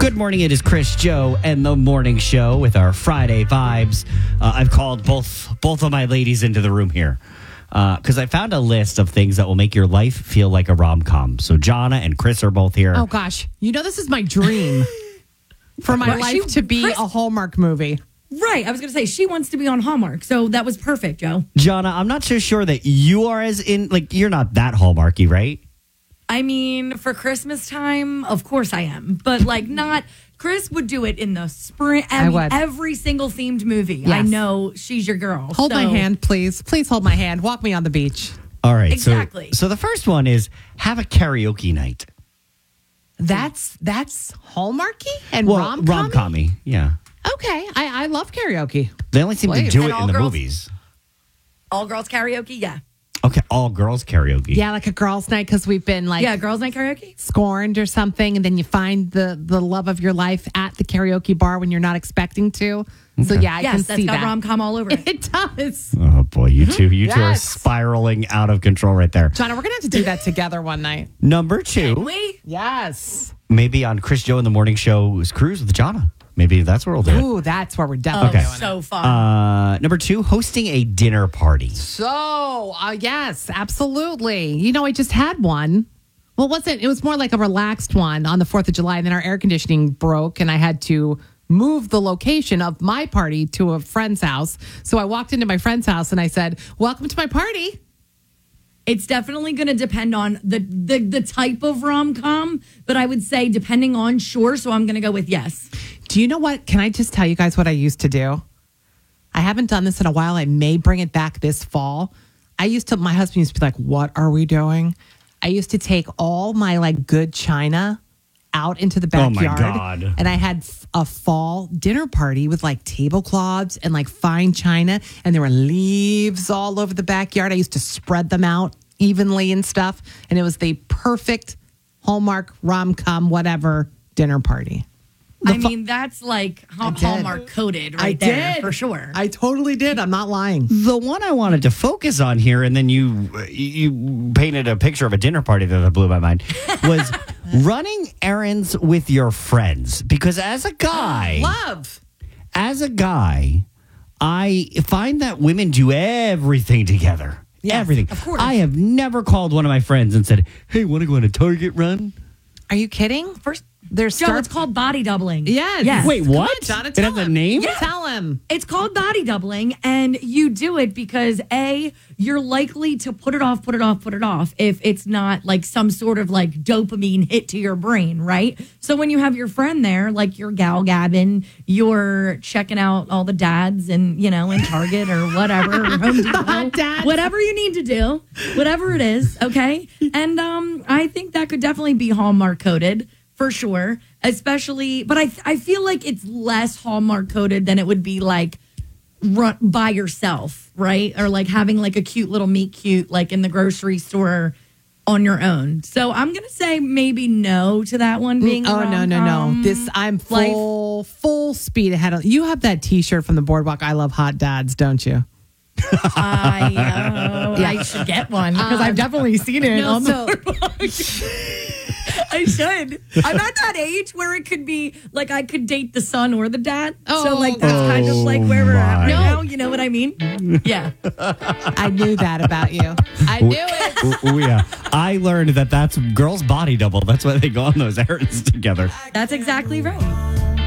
Good morning. It is Chris, Joe, and the morning show with our Friday vibes. I've called both of my ladies into the room here because I found a list of things that will make your life feel like a rom-com. So Jonna and Chris are both here. Oh, gosh. You know, this is my dream for my life to be a Hallmark movie. Right. I was going to say, she wants to be on Hallmark. So that was perfect, Joe. Jonna, I'm not so sure that you are you're not that Hallmarky, right? I mean, for Christmas time, of course I am. But not, Chris would do it in the spring. I would. Every single themed movie. Yes. I know she's your girl. Hold my hand, please. Please hold my hand. Walk me on the beach. All right. Exactly. So the first one is have a karaoke night. That's Hallmarky and rom-com? Rom-commy, yeah. Okay. I love karaoke. They only seem to Please. do And it all in the girls? movies. All girls karaoke? Yeah. Okay, all girls karaoke. Yeah, like a girls' night because we've been Yeah, girls night karaoke? scorned or something, and then you find the love of your life at the karaoke bar when you're not expecting to. So yeah, I can Yes, that's see got that. rom-com all over it. It does. Oh boy, you two are Yes. spiraling out of control right there. Jonna, we're gonna have to do that together one night. Number two, Wait. Yes. maybe on Chris Joe in the Morning Show's cruise with Jonna. Maybe that's where we'll do it. Ooh, that's where we're definitely Okay. doing it. So fun. Number two, hosting a dinner party. So, yes, absolutely. You know, I just had one. Well, it was more like a relaxed one on the 4th of July. And then our air conditioning broke and I had to move the location of my party to a friend's house. So I walked into my friend's house and I said, "Welcome to my party." It's definitely going to depend on the type of rom-com, but I would say depending on sure, so I'm going to go with yes. Do you know what? Can I just tell you guys what I used to do? I haven't done this in a while. I may bring it back this fall. My husband used to be like, "What are we doing?" I used to take all my good china out into the Oh, my backyard. God. And I had a fall dinner party with tablecloths and fine china. And there were leaves all over the backyard. I used to spread them out evenly and stuff. And it was the perfect Hallmark, rom-com, whatever dinner party. I mean, that's Hallmark coded right there for sure. I totally did. I'm not lying. The one I wanted to focus on here, and then you painted a picture of a dinner party that blew my mind, was running errands with your friends. Because as a guy, I find that women do everything together. Yes, everything. of course. I have never called one of my friends and said, "Hey, want to go on a Target run?" Are you kidding? First, There's Joe, it's called body doubling. Yes. Yes. Wait, Come what? on, Donna, It has tell a him. name? Yeah. Tell him. It's called body doubling, and you do it because A, you're likely to put it off if it's not some sort of dopamine hit to your brain, right? So when you have your friend there, you're gal gabbing, you're checking out all the dads and, in Target or whatever, or Home Depot, dads. whatever you need to do, whatever it is, okay? And I think that could definitely be Hallmark coded. For sure, especially, but I feel like it's less Hallmark coded than it would be run by yourself, right? Or having a cute little meet cute in the grocery store on your own. So I'm gonna say maybe no to that one being. Oh, no. I'm full speed ahead. You have that T-shirt from the Boardwalk. I love hot dads, don't you? I should get one because I've definitely seen it on the boardwalk. I should. I'm at that age where it could be I could date the son or the dad. So that's kind of where we're at right now. You know what I mean? Yeah. I knew that about you. I knew it. Yeah. I learned that's girls' body double. That's why they go on those errands together. That's exactly right.